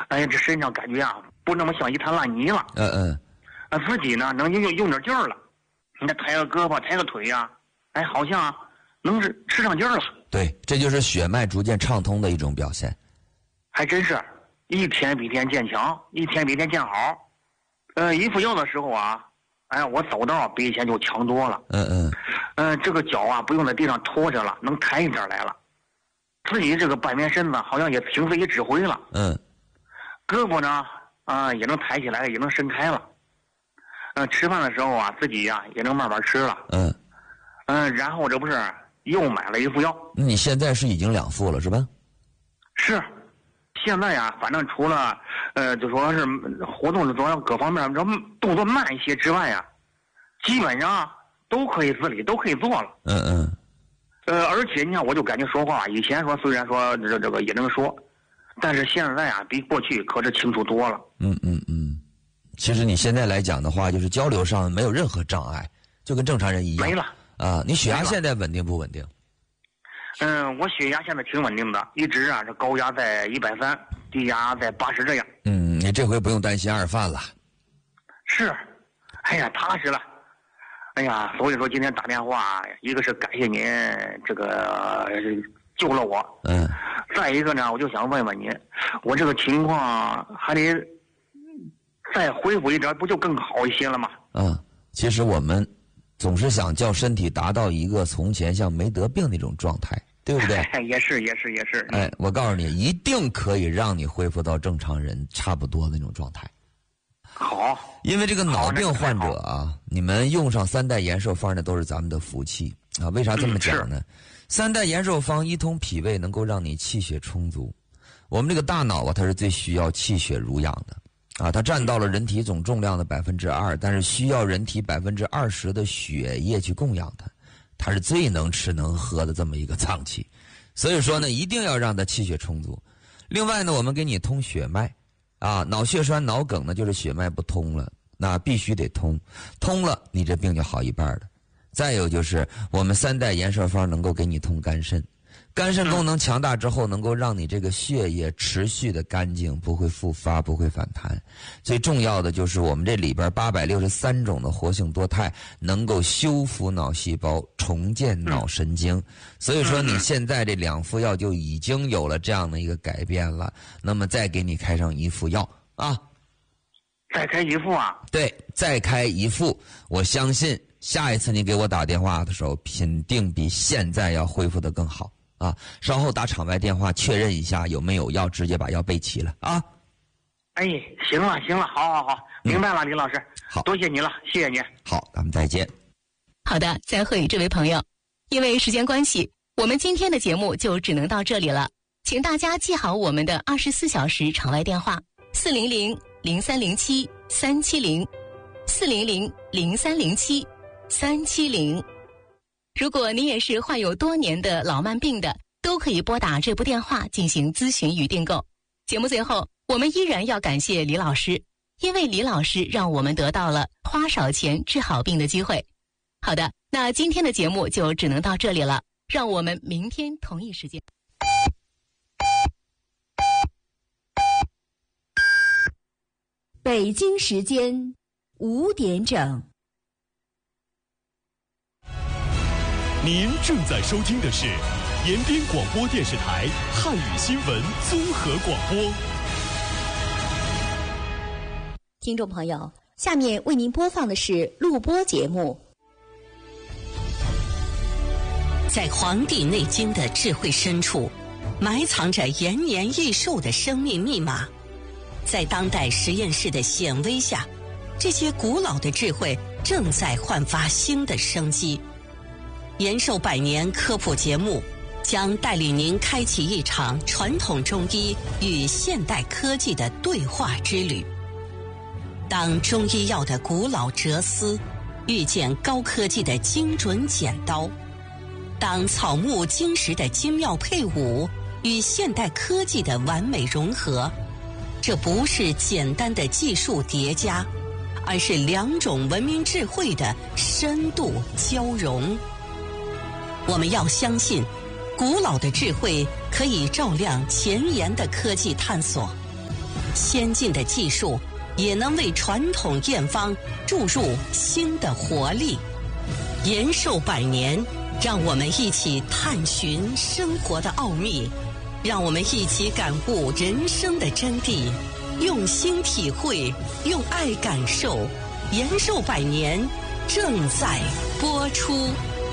哎呀，这身上感觉啊，不那么像一滩烂泥了。自己呢能用点劲儿了，你再抬个胳膊抬个腿呀，哎，好像能是吃上劲儿了。 对，这就是血脉逐渐畅通的一种表现。 还真是，一天比一天渐强，一天比一天渐好。一服药的时候啊，哎，我走道比以前就强多了。这个脚啊不用在地上拖着了，能抬一点来了。自己这个半边身子好像也凭自己指挥了。胳膊呢也能抬起来，也能伸开了。吃饭的时候啊，自己呀也能慢慢吃了。然后这不是又买了一副药。 你现在是已经2副了是吧？ 是，现在呀，反正除了就说是活动主要各方面这动作慢一些之外呀，基本上都可以自理，都可以做了。而且你看，我就感觉说话，以前说虽然说这个也能说，但是现在啊，比过去可是清楚多了。 其实你现在来讲的话，就是交流上没有任何障碍，就跟正常人一样。 没了啊！你血压现在稳定不稳定？ 我血压现在挺稳定的，一直啊这高压在130，低压在80这样。 你这回不用担心二犯了。 是，哎呀，踏实了。哎呀，所以说今天打电话，一个是感谢您这个救了我，再一个呢，我就想问问您，我这个情况还得再恢复一点，不就更好一些了吗？ 其实我们总是想叫身体达到一个从前像没得病那种状态，对不对？ 也是。 哎，我告诉你，一定可以让你恢复到正常人差不多的那种状态。 好， 因为这个脑病患者啊，你们用上3代延寿方那都是咱们的福气啊。为啥这么讲呢？3代延寿方一通脾胃，能够让你气血充足。我们这个大脑啊，它是最需要气血濡养的啊，它占到了人体总重量的2%，但是需要人体20%的血液去供养它，它是最能吃能喝的这么一个脏器。所以说呢，一定要让它气血充足。另外呢，我们给你通血脉啊，脑血栓、脑梗呢，就是血脉不通了，那必须得通，通了你这病就好一半了。再有就是我们3代延寿方能够给你通肝肾，肝肾功能强大之后，能够让你这个血液持续的干净，不会复发，不会反弹。最重要的就是我们这里边863种的活性多肽能够修复脑细胞，重建脑神经。所以说你现在这2副药就已经有了这样的一个改变了，那么再给你开上1副药啊。 再开1副啊？ 对，再开1副，我相信下一次你给我打电话的时候，肯定比现在要恢复的更好啊！稍后打场外电话确认一下有没有药，直接把药备齐了啊！ 哎，行了，好，明白了，李老师， 好， 多谢你了，谢谢你。 好，咱们再见。 好的，再会，这位朋友。因为时间关系，我们今天的节目就只能到这里了，请大家记好我们的24小时场外电话：400-0307-370，400-0307-370。如果您也是患有多年的老慢病的，都可以拨打这部电话进行咨询与订购。节目最后，我们依然要感谢李老师，因为李老师让我们得到了花少钱治好病的机会。好的，那今天的节目就只能到这里了，让我们明天同一时间。 北京时间5点整。 您正在收听的是延边广播电视台汉语新闻综合广播。 听众朋友，下面为您播放的是录播节目。 在《黄帝内经》的智慧深处，埋藏着延年益寿的生命密码。在当代实验室的显微下，这些古老的智慧正在焕发新的生机。延寿100年科普节目将带领您开启一场传统中医与现代科技的对话之旅。当中医药的古老哲思遇见高科技的精准剪刀，当草木金石的精妙配伍与现代科技的完美融合，这不是简单的技术叠加，而是2种文明智慧的深度交融。我们要相信，古老的智慧可以照亮前沿的科技探索， 先进的技术也能为传统验方注入新的活力。延寿100年，让我们一起探寻生活的奥秘，让我们一起感悟人生的真谛，用心体会，用爱感受。延寿100年正在播出。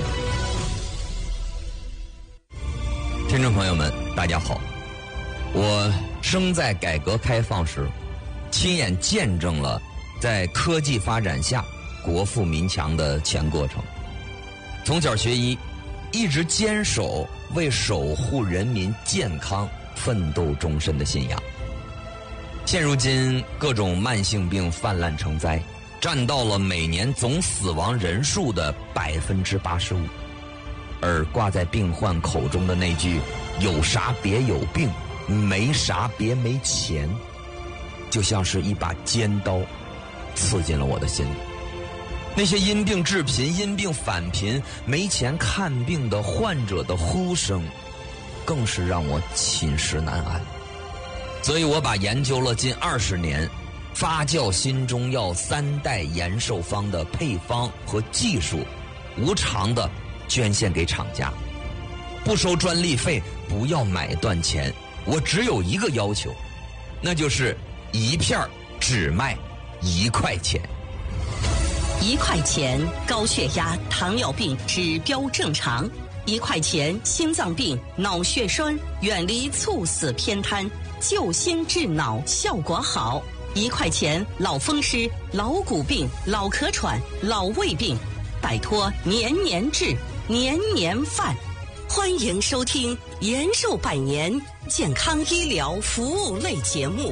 听众朋友们，大家好，我生在改革开放时，亲眼见证了在科技发展下国富民强的全过程。从小学医，一直坚守为守护人民健康奋斗终身的信仰。现如今各种慢性病泛滥成灾，占到了每年总死亡人数的85%，而挂在病患口中的那句“有啥别有病，没啥别没钱”，就像是一把尖刀刺进了我的心里。那些因病致贫、因病返贫、没钱看病的患者的呼声，更是让我寝食难安。所以我把研究了近20年发酵新中药3代延寿方的配方和技术，无偿的捐献给厂家，不收专利费，不要买断钱。我只有一个要求，那就是一片只卖1块钱。 1块钱高血压、糖尿病指标正常；1块钱心脏病、脑血栓远离猝死偏瘫，救心治脑效果好；1块钱老风湿、老骨病、老咳喘、老胃病，摆脱年年治、年年犯。欢迎收听延寿100年健康医疗服务类节目。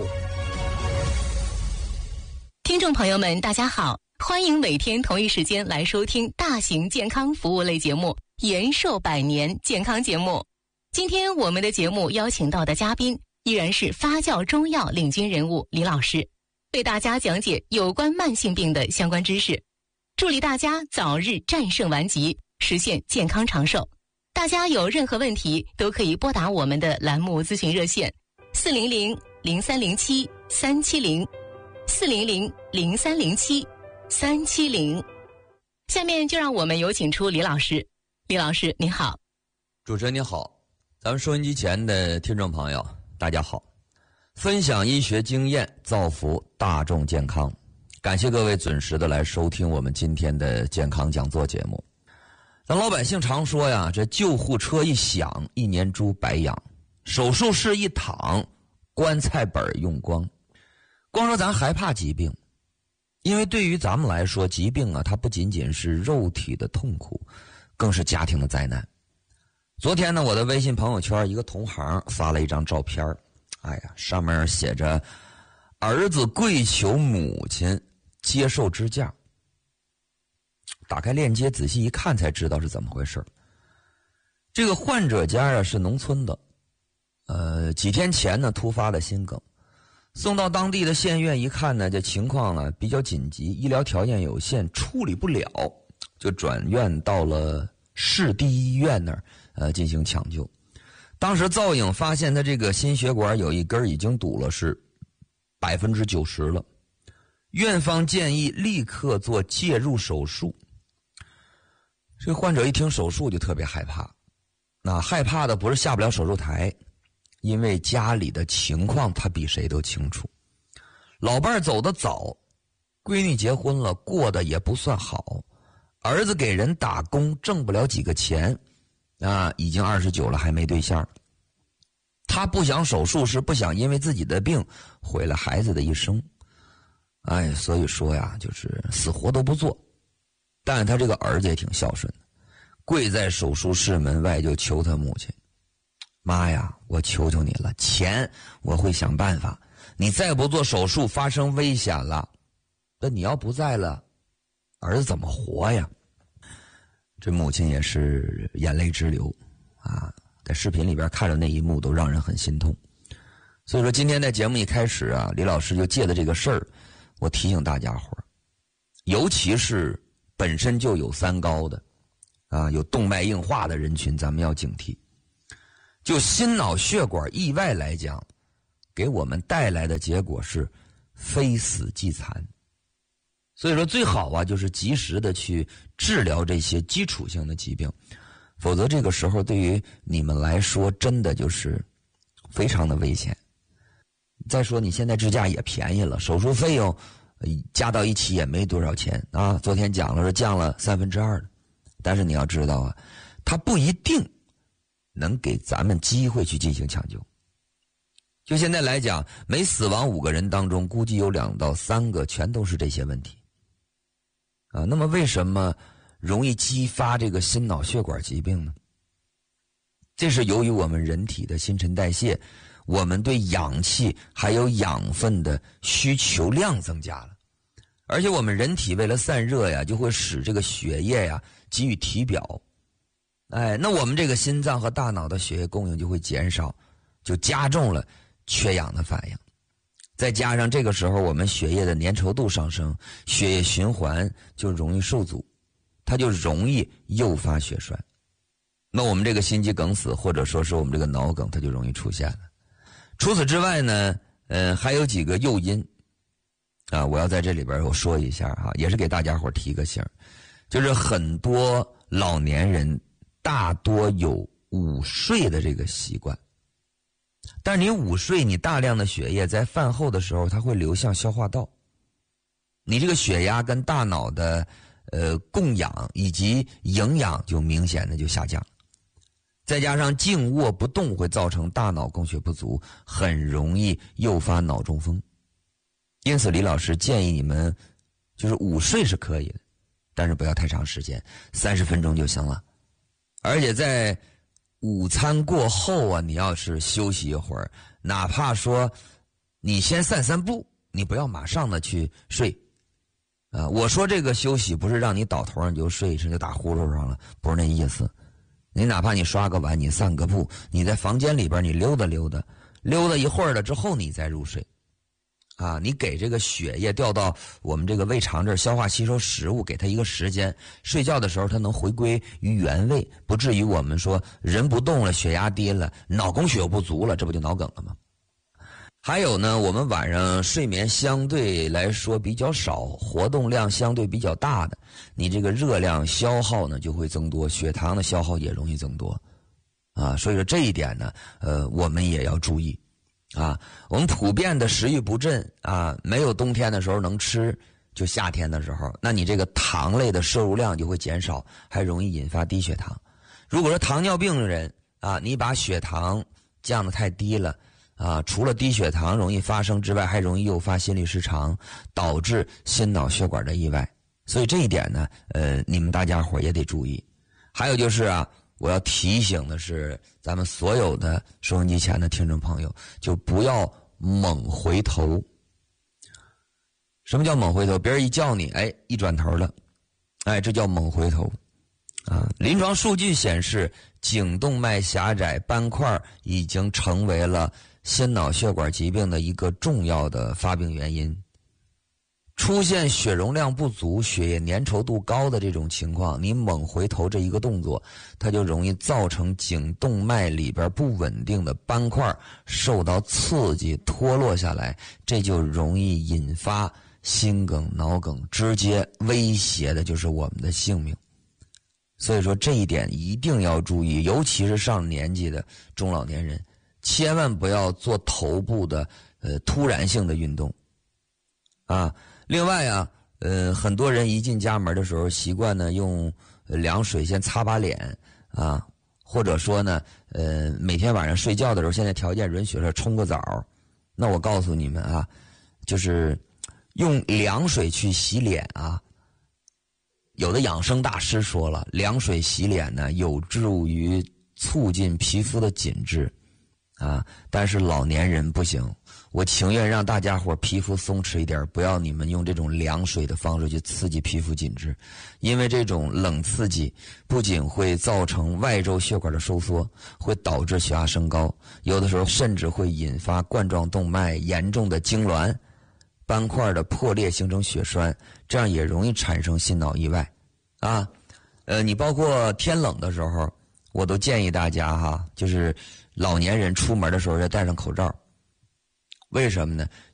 听众朋友们，大家好，欢迎每天同一时间来收听大型健康服务类节目延寿100年健康节目。今天我们的节目邀请到的嘉宾依然是发酵中药领军人物李老师，为大家讲解有关慢性病的相关知识，助力大家早日战胜顽疾，实现健康长寿。大家有任何问题都可以拨打我们的栏目咨询热线400-0307-370 400-0307-370。下面就让我们有请出李老师。李老师您好。 主持人您好，咱们收音机前的听众朋友大家好，分享医学经验，造福大众健康。感谢各位准时的来收听我们今天的健康讲座节目。咱老百姓常说呀，这救护车一响，一年猪白养；手术室一躺，棺材本用光。光说咱害怕疾病，因为对于咱们来说，疾病啊，它不仅仅是肉体的痛苦，更是家庭的灾难。昨天呢，我的微信朋友圈一个同行发了一张照片，哎呀，上面写着儿子跪求母亲接受支架。打开链接仔细一看才知道是怎么回事。这个患者家啊是农村的，几天前呢突发了心梗，送到当地的县院一看呢，这情况呢比较紧急，医疗条件有限，处理不了，就转院到了市第一医院那儿进行抢救。当时造影发现他这个心血管有一根已经堵了，是90%了。院方建议立刻做介入手术。这个患者一听手术就特别害怕，那害怕的不是下不了手术台，因为家里的情况他比谁都清楚。老伴儿走得早，闺女结婚了，过得也不算好，儿子给人打工挣不了几个钱，已经29了还没对象。他不想手术，是不想因为自己的病毁了孩子的一生。所以说呀，就是死活都不做。但是他这个儿子也挺孝顺的，跪在手术室门外就求他母亲：妈呀，我求求你了，钱我会想办法，你再不做手术发生危险了，那你要不在了，儿子怎么活呀？这母亲也是眼泪直流啊，在视频里边看着那一幕都让人很心痛。所以说今天在节目一开始啊，李老师就借的这个事儿，我提醒大家伙儿，尤其是本身就有三高的有动脉硬化的人群，咱们要警惕。就心脑血管意外来讲， 给我们带来的结果是非死即残。所以说最好啊，就是及时的去治疗这些基础性的疾病，否则这个时候对于你们来说真的就是非常的危险。再说你现在支架也便宜了，手术费用加到一起也没多少钱啊。昨天讲了是降了2/3的，但是你要知道啊，它不一定能给咱们机会去进行抢救。就现在来讲，每死亡5个人当中，估计有2到3个全都是这些问题啊。那么为什么容易激发这个心脑血管疾病呢？这是由于我们人体的新陈代谢，我们对氧气还有养分的需求量增加了，而且我们人体为了散热呀，就会使这个血液呀给予体表。那我们这个心脏和大脑的血液供应就会减少，就加重了缺氧的反应。再加上这个时候我们血液的粘稠度上升，血液循环就容易受阻，它就容易诱发血栓。那我们这个心肌梗死或者说是我们这个脑梗，它就容易出现了。除此之外呢，还有几个诱因啊，我要在这里边我说一下哈，也是给大家伙提个醒，就是很多老年人大多有午睡的这个习惯。但是你午睡，你大量的血液在饭后的时候，它会流向消化道，你这个血压跟大脑的供氧以及营养就明显的就下降。再加上静卧不动会造成大脑供血不足，很容易诱发脑中风。因此李老师建议你们就是午睡是可以的，但是不要太长时间，30分钟就行了。而且在午餐过后啊，你要是休息一会儿，哪怕说你先散散步，你不要马上的去睡啊。我说这个休息不是让你倒头上就睡，是就打呼噜上了，不是那意思。你哪怕你刷个碗，你散个步，你在房间里边你溜达溜达一会儿了之后你再入睡啊。你给这个血液调到我们这个胃肠这儿消化吸收食物，给它一个时间，睡觉的时候它能回归于原位，不至于我们说人不动了，血压低了，脑供血又不足了，这不就脑梗了吗？还有呢，我们晚上睡眠相对来说比较少，活动量相对比较大的，你这个热量消耗呢就会增多，血糖的消耗也容易增多啊。所以说这一点呢我们也要注意啊。我们普遍的食欲不振啊，没有冬天的时候能吃，就夏天的时候，那你这个糖类的摄入量就会减少，还容易引发低血糖。如果说糖尿病的人啊，你把血糖降得太低了啊，除了低血糖容易发生之外，还容易诱发心律失常，导致心脑血管的意外。所以这一点呢你们大家伙也得注意。还有就是啊，我要提醒的是咱们所有的收音机前的听众朋友，就不要猛回头。什么叫猛回头？别人一叫你一转头了，这叫猛回头啊。临床数据显示，颈动脉狭窄斑块已经成为了心脑血管疾病的一个重要的发病原因。出现血容量不足、血液粘稠度高的这种情况，你猛回头这一个动作，它就容易造成颈动脉里边不稳定的斑块受到刺激脱落下来，这就容易引发心梗、脑梗，直接威胁的就是我们的性命。所以说这一点一定要注意，尤其是上年纪的中老年人，千万不要做头部的突然性的运动啊。另外啊很多人一进家门的时候习惯呢用凉水先擦把脸啊，或者说呢每天晚上睡觉的时候，现在条件允许了冲个澡。那我告诉你们啊，就是用凉水去洗脸啊，有的养生大师说了，凉水洗脸呢有助于促进皮肤的紧致啊，但是老年人不行，我情愿让大家伙皮肤松弛一点，不要你们用这种凉水的方式去刺激皮肤紧致，因为这种冷刺激不仅会造成外周血管的收缩，会导致血压升高，有的时候甚至会引发冠状动脉严重的痉挛，斑块的破裂形成血栓，这样也容易产生心脑意外啊。你包括天冷的时候，我都建议大家哈，就是老年人出门的时候要戴上口罩为什么呢？